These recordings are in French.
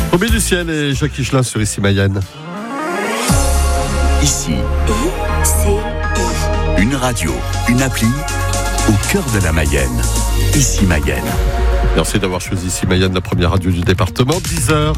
Tombé du ciel et Jacques Higelin sur Ici Mayenne. Ici, ICI. une radio, une appli au cœur de la Mayenne. Ici Mayenne. Merci d'avoir choisi Ici Mayenne, la première radio du département. 10h.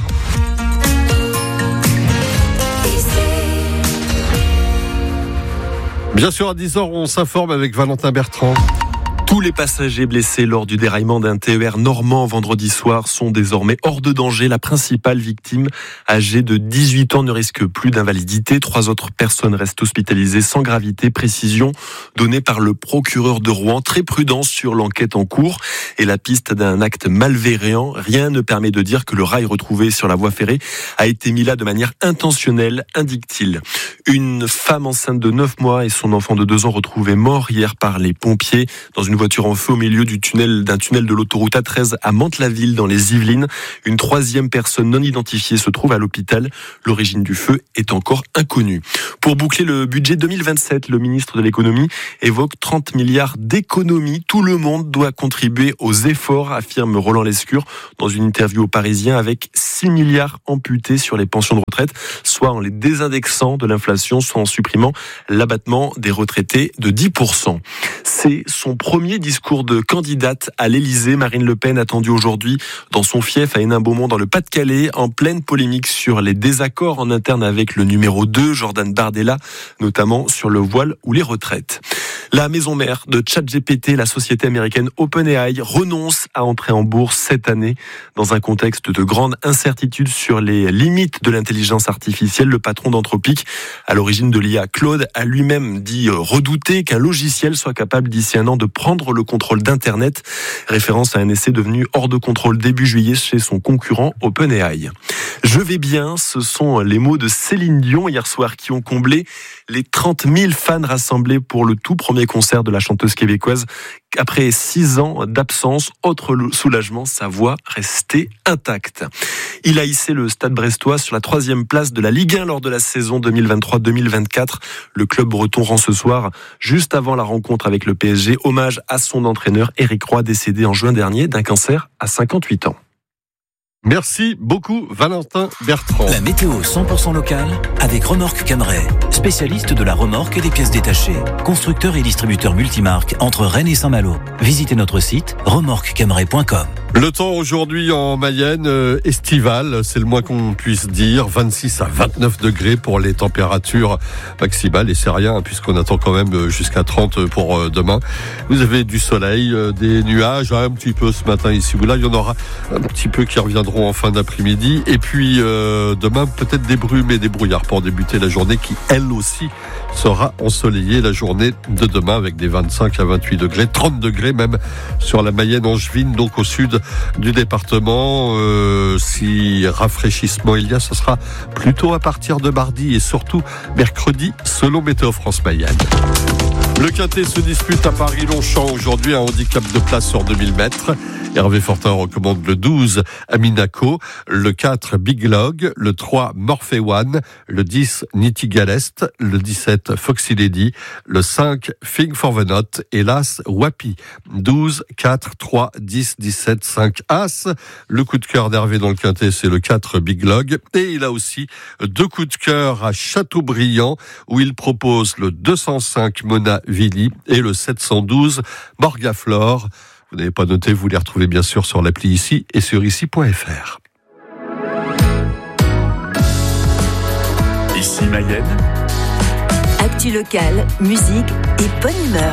Bien sûr, à 10h, on s'informe avec Valentin Bertrand. Tous les passagers blessés lors du déraillement d'un TER normand vendredi soir sont désormais hors de danger. La principale victime, âgée de 18 ans, ne risque plus d'invalidité. 3 autres personnes restent hospitalisées sans gravité. Précision donnée par le procureur de Rouen. Très prudent sur l'enquête en cours et la piste d'un acte malveillant. Rien ne permet de dire que le rail retrouvé sur la voie ferrée a été mis là de manière intentionnelle, indique-t-il. Une femme enceinte de 9 mois et son enfant de 2 ans retrouvés morts hier par les pompiers dans une voiture en feu au milieu d'un tunnel de l'autoroute A13 à Mantes-la-Ville dans les Yvelines. Une 3e personne non identifiée se trouve à l'hôpital. L'origine du feu est encore inconnue. Pour boucler le budget 2027, le ministre de l'économie évoque 30 milliards d'économies. Tout le monde doit contribuer aux efforts, affirme Roland Lescure dans une interview au Parisien, avec 6 milliards amputés sur les pensions de retraite, soit en les désindexant de l'inflation, soit en supprimant l'abattement des retraités de 10%. C'est son premier discours de candidate à l'Élysée. Marine Le Pen attendue aujourd'hui dans son fief à Hénin-Beaumont dans le Pas-de-Calais, en pleine polémique sur les désaccords en interne avec le numéro 2, Jordan Bardella, notamment sur le voile ou les retraites. La maison mère de ChatGPT, la société américaine OpenAI, renonce à entrer en bourse cette année dans un contexte de grande incertitude sur les limites de l'intelligence artificielle. Le patron d'Anthropic, à l'origine de l'IA, Claude, a lui-même dit redouter qu'un logiciel soit capable d'ici un an de prendre le contrôle d'Internet, référence à un essai devenu hors de contrôle début juillet chez son concurrent OpenAI. Je vais bien, ce sont les mots de Céline Dion hier soir qui ont comblé les 30 000 fans rassemblés pour le tout premier concert de la chanteuse québécoise. Après 6 ans d'absence, autre soulagement, sa voix restait intacte. Il a hissé le Stade brestois sur la 3e place de la Ligue 1 lors de la saison 2023-2024. Le club breton rend ce soir, juste avant la rencontre avec le PSG, hommage à son entraîneur Éric Roy, décédé en juin dernier d'un cancer à 58 ans. Merci beaucoup Valentin Bertrand. La météo 100% locale avec Remorque Camray, spécialiste de la remorque et des pièces détachées. Constructeur et distributeur multimarque entre Rennes et Saint-Malo. Visitez notre site remorquecamray.com. Le temps aujourd'hui en Mayenne, estival, c'est le moins qu'on puisse dire. 26 à 29 degrés pour les températures maximales. Et c'est rien, puisqu'on attend quand même jusqu'à 30 pour demain. Vous avez du soleil, des nuages, un petit peu ce matin ici ou là. Il y en aura un petit peu qui reviendront en fin d'après-midi. Et puis demain, peut-être des brumes et des brouillards pour débuter la journée qui, elle aussi, sera ensoleillée la journée de demain avec des 25 à 28 degrés, 30 degrés même sur la Mayenne angevine, donc au sud du département. Si rafraîchissement il y a, ce sera plutôt à partir de mardi et surtout mercredi selon Météo France Mayenne. Le Quintet se dispute à Paris-Longchamp aujourd'hui, un handicap de place sur 2000 mètres. Hervé Fortin recommande le 12 Aminaco, le 4 Big Log, le 3 Morphe One, le 10 Nitigalest, le 17 Foxy Lady, le 5 Fig for the Note et l'As Wapi. 12, 4, 3, 10, 17, 5 As. Le coup de cœur d'Hervé dans le Quintet, c'est le 4 Big Log. Et il a aussi 2 coups de cœur à Châteaubriand où il propose le 205 Mona Villi et le 712 Morgaflore. Vous n'avez pas noté, vous les retrouvez bien sûr sur l'appli ici et sur ici.fr. Ici Mayenne. Actu locale, musique et bonne humeur.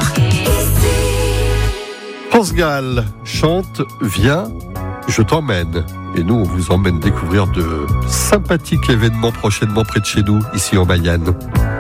France Gall chante « Viens, je t'emmène ». Et nous, on vous emmène découvrir de sympathiques événements prochainement près de chez nous, ici en Mayenne.